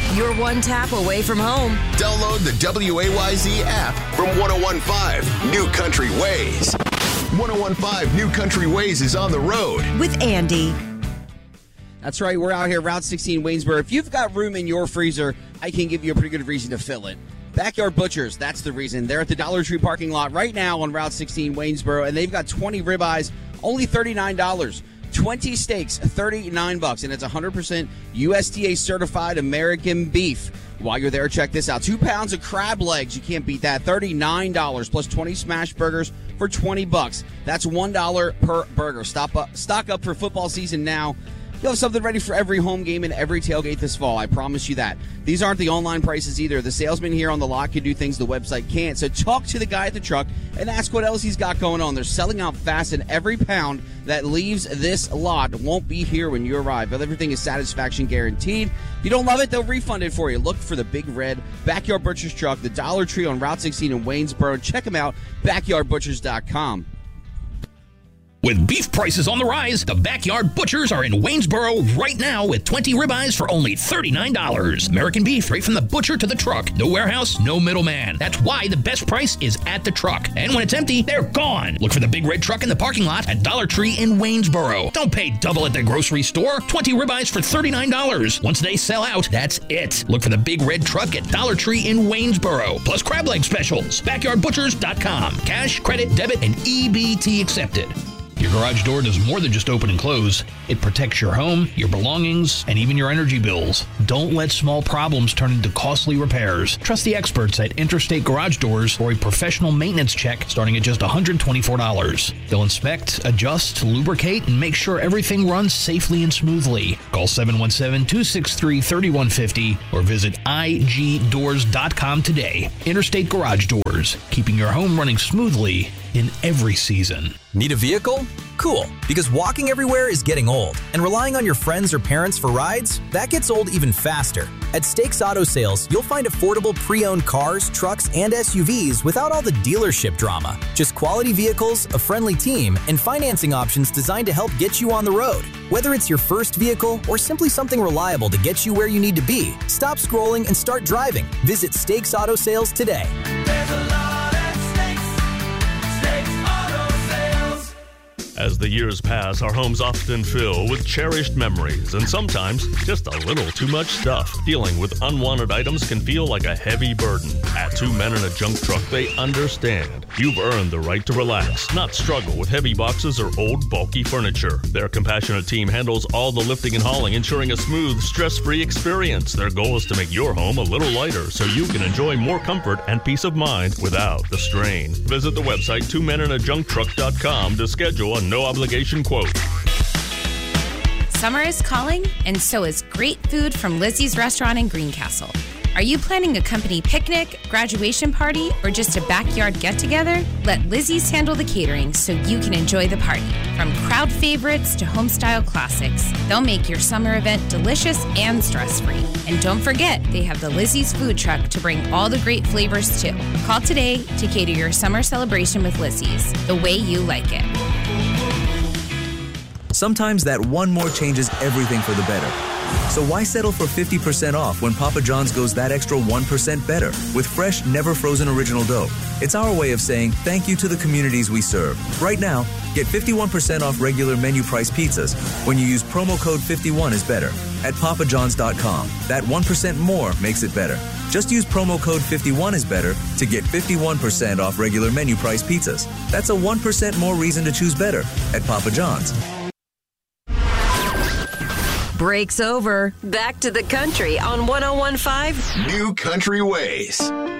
You're one tap away from home. Download the WAYZ app from 101.5 New Country Ways. 101.5 New Country Ways is on the road. With Andy. That's right. We're out here, Route 16, Waynesboro. If you've got room in your freezer, I can give you a pretty good reason to fill it. Backyard Butchers, that's the reason. They're at the Dollar Tree parking lot right now on Route 16, Waynesboro, and they've got 20 ribeyes, only $39. 20 steaks, $39, and it's 100% USDA certified American beef. While you're there, check this out. 2 pounds of crab legs, you can't beat that, $39, plus 20 smash burgers for $20. That's $1 per burger. Stock up for football season now. You'll have something ready for every home game and every tailgate this fall. I promise you that. These aren't the online prices either. The salesman here on the lot can do things the website can't. So talk to the guy at the truck and ask what else he's got going on. They're selling out fast, and every pound that leaves this lot won't be here when you arrive. But everything is satisfaction guaranteed. If you don't love it, they'll refund it for you. Look for the Big Red Backyard Butchers truck, the Dollar Tree on Route 16 in Waynesboro. Check them out, backyardbutchers.com. With beef prices on the rise, the Backyard Butchers are in Waynesboro right now with 20 ribeyes for only $39. American beef right from the butcher to the truck. No warehouse, no middleman. That's why the best price is at the truck. And when it's empty, they're gone. Look for the big red truck in the parking lot at Dollar Tree in Waynesboro. Don't pay double at the grocery store. 20 ribeyes for $39. Once they sell out, that's it. Look for the big red truck at Dollar Tree in Waynesboro. Plus crab leg specials. Backyardbutchers.com. Cash, credit, debit, and EBT accepted. Your garage door does more than just open and close. It protects your home, your belongings, and even your energy bills. Don't let small problems turn into costly repairs. Trust the experts at Interstate Garage Doors for a professional maintenance check starting at just $124. They'll inspect, adjust, lubricate, and make sure everything runs safely and smoothly. Call 717-263-3150 or visit igdoors.com today. Interstate Garage Doors, keeping your home running smoothly in every season. Need a vehicle? Cool, because walking everywhere is getting old, and relying on your friends or parents for rides, that gets old even faster. At Stakes Auto Sales, you'll find affordable pre-owned cars, trucks, and SUVs without all the dealership drama. Just quality vehicles, a friendly team, and financing options designed to help get you on the road. Whether it's your first vehicle or simply something reliable to get you where you need to be, stop scrolling and start driving. Visit Stakes Auto Sales today. There's a lot at Stakes Auto Sales. As the years pass, our homes often fill with cherished memories and sometimes just a little too much stuff. Dealing with unwanted items can feel like a heavy burden. At 2 Men in a Junk Truck, they understand. You've earned the right to relax, not struggle with heavy boxes or old, bulky furniture. Their compassionate team handles all the lifting and hauling, ensuring a smooth, stress-free experience. Their goal is to make your home a little lighter so you can enjoy more comfort and peace of mind without the strain. Visit the website 2meninAjunkTruck.com to schedule a no-obligation quote. Summer is calling, and so is great food from Lizzie's Restaurant in Greencastle. Are you planning a company picnic, graduation party, or just a backyard get-together? Let Lizzie's handle the catering so you can enjoy the party. From crowd favorites to home-style classics, they'll make your summer event delicious and stress-free. And don't forget, they have the Lizzie's food truck to bring all the great flavors too. Call today to cater your summer celebration with Lizzie's, the way you like it. Sometimes that one more changes everything for the better. So why settle for 50% off when Papa John's goes that extra 1% better with fresh, never frozen original dough? It's our way of saying thank you to the communities we serve. Right now, get 51% off regular menu price pizzas when you use promo code 51 is better at papajohns.com. That 1% more makes it better. Just use promo code 51 is better to get 51% off regular menu price pizzas. That's a 1% more reason to choose better at Papa John's. Break's over. Back to the country on 101.5 New Country Ways.